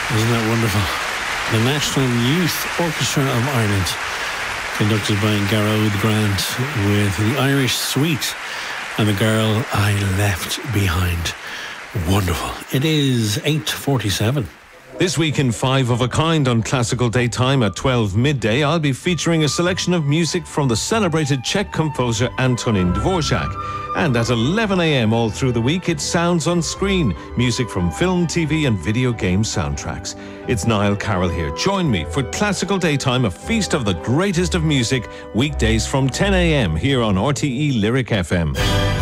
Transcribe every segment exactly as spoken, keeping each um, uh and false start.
Isn't that wonderful? The National Youth Orchestra of Ireland, conducted by Garrod Grant, with the Irish Suite and The Girl I Left Behind. Wonderful. It is eight forty-seven. This week in Five of a Kind on Classical Daytime at twelve midday, I'll be featuring a selection of music from the celebrated Czech composer Antonín Dvořák. And at eleven a.m. all through the week, it's Sounds on Screen, music from film, T V and video game soundtracks. It's Niall Carroll here. Join me for Classical Daytime, a feast of the greatest of music, weekdays from ten a.m. here on R T E Lyric F M.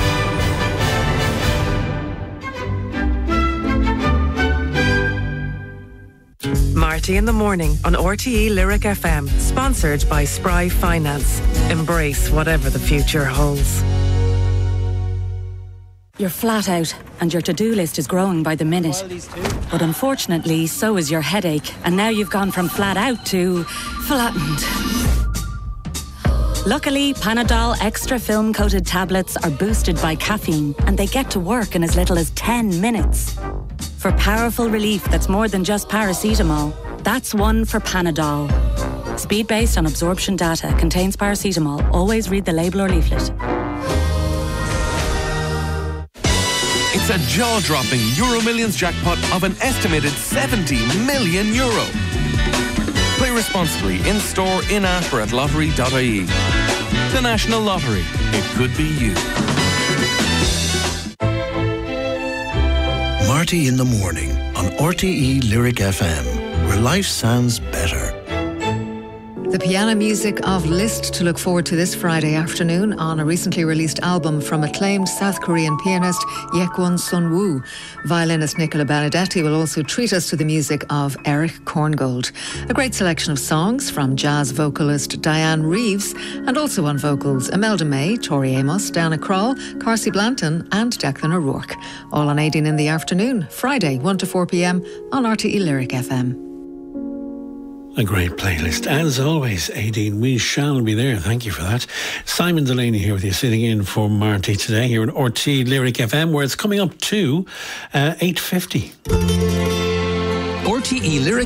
Marty in the Morning on R T E Lyric F M, sponsored by Spry Finance. Embrace whatever the future holds. You're flat out and your to-do list is growing by the minute. But unfortunately, so is your headache, and now you've gone from flat out to flattened. Luckily, Panadol Extra Film-Coated tablets are boosted by caffeine, and they get to work in as little as ten minutes. For powerful relief that's more than just paracetamol, that's one for Panadol. Speed based on absorption data, contains paracetamol. Always read the label or leaflet. It's a jaw-dropping Euro Millions jackpot of an estimated seventy million euro. Play responsibly in-store, in-app or at lottery dot I E. The National Lottery. It could be you. Marty in the Morning on R T E Lyric F M, where life sounds better. The piano music of Liszt to look forward to this Friday afternoon on a recently released album from acclaimed South Korean pianist Yekwon Sun-woo. Violinist Nicola Benedetti will also treat us to the music of Eric Korngold. A great selection of songs from jazz vocalist Diane Reeves, and also on vocals Imelda May, Tori Amos, Dana Krall, Carsey Blanton and Declan O'Rourke. All on eighteen in the afternoon, Friday one to four p.m. on R T E Lyric F M. A great playlist. As always, Aideen, we shall be there. Thank you for that. Simon Delaney here with you, sitting in for Marty today here on R T E Lyric F M, where it's coming up to uh, eight fifty. R T E Lyric